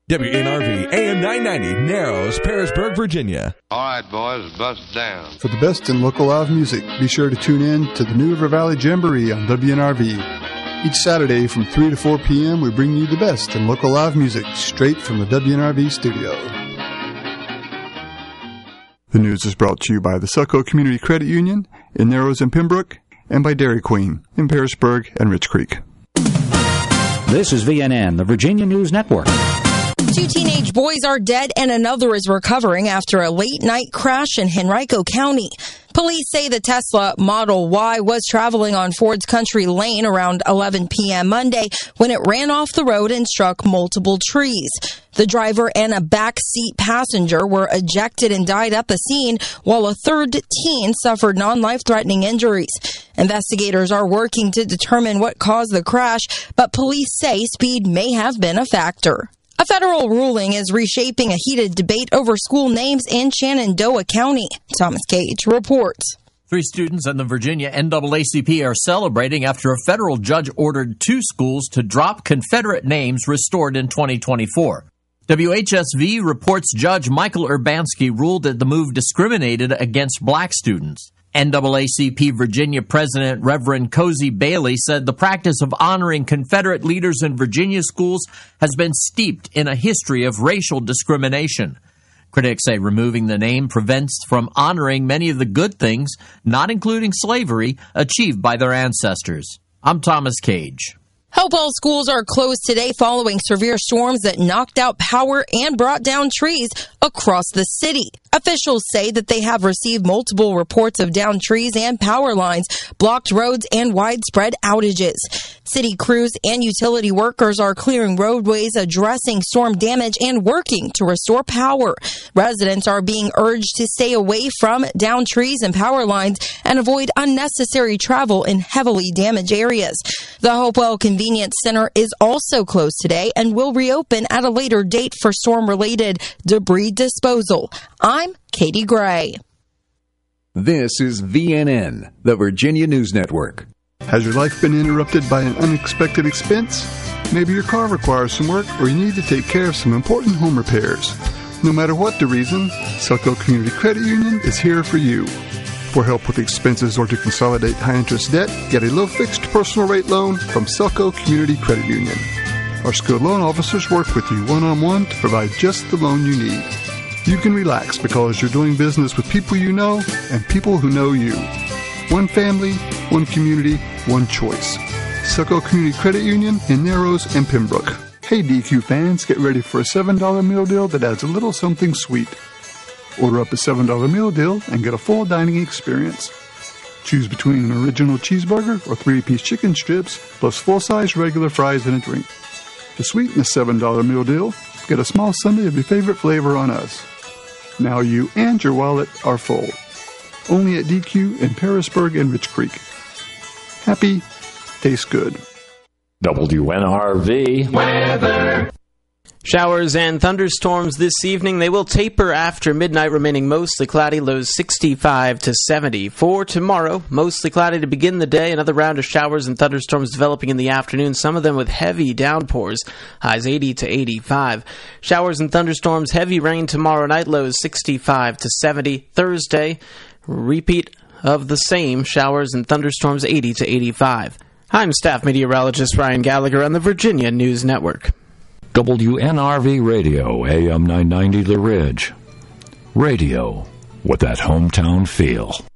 WNRV AM 990, Narrows, Parisburg, Virginia. All right, boys, bust down. For the best in local live music, be sure to tune in to the New River Valley Jamboree on WNRV. Each Saturday from 3 to 4 p.m., we bring you the best in local live music straight from the WNRV studio. The news is brought to you by the Selco Community Credit Union in Narrows and Pembroke, and by Dairy Queen in Parisburg and Rich Creek. This is VNN, the Virginia News Network. 2 teenage boys are dead and another is recovering after a late-night crash in Henrico County. Police say the Tesla Model Y was traveling on Ford's Country Lane around 11 p.m. Monday when it ran off the road and struck multiple trees. The driver and a backseat passenger were ejected and died at the scene, while a third teen suffered non-life-threatening injuries. Investigators are working to determine what caused the crash, but police say speed may have been a factor. A federal ruling is reshaping a heated debate over school names in Shenandoah County. Thomas Cage reports. 3 students in the Virginia NAACP are celebrating after a federal judge ordered 2 schools to drop Confederate names restored in 2024. WHSV reports Judge Michael Urbanski ruled that the move discriminated against black students. NAACP Virginia President Reverend Cozy Bailey said the practice of honoring Confederate leaders in Virginia schools has been steeped in a history of racial discrimination. Critics say removing the name prevents from honoring many of the good things, not including slavery, achieved by their ancestors. I'm Thomas Cage. Hopewell schools are closed today following severe storms that knocked out power and brought down trees across the city. Officials say that they have received multiple reports of downed trees and power lines, blocked roads, and widespread outages. City crews and utility workers are clearing roadways, addressing storm damage, and working to restore power. Residents are being urged to stay away from downed trees and power lines and avoid unnecessary travel in heavily damaged areas. The Hopewell Convenience Center is also closed today and will reopen at a later date for storm-related debris disposal. I'm Katie Gray. This is VNN, the Virginia News Network. Has your life been interrupted by an unexpected expense? Maybe your car requires some work or you need to take care of some important home repairs. No matter what the reason, Selco Community Credit Union is here for you. For help with expenses or to consolidate high-interest debt, get a low-fixed personal rate loan from Selco Community Credit Union. Our skilled loan officers work with you one-on-one to provide just the loan you need. You can relax because you're doing business with people you know and people who know you. One family, one community, one choice. Selco Community Credit Union in Narrows and Pembroke. Hey DQ fans, get ready for a $7 meal deal that adds a little something sweet. Order up a $7 meal deal and get a full dining experience. Choose between an original cheeseburger or 3-piece chicken strips plus full-size regular fries and a drink. To sweeten the $7 meal deal, get a small sundae of your favorite flavor on us. Now you and your wallet are full. Only at DQ in Parisburg and Rich Creek. Happy, tastes good. WNRV weather. Showers and thunderstorms this evening. They will taper after midnight, remaining mostly cloudy, lows 65 to 70. For tomorrow, mostly cloudy to begin the day. Another round of showers and thunderstorms developing in the afternoon, some of them with heavy downpours, highs 80 to 85. Showers and thunderstorms, heavy rain tomorrow night, lows 65 to 70. Thursday, repeat of the same, showers and thunderstorms, 80 to 85. I'm staff meteorologist Ryan Gallagher on the Virginia News Network. WNRV Radio, AM 990 The Ridge. Radio with that hometown feel.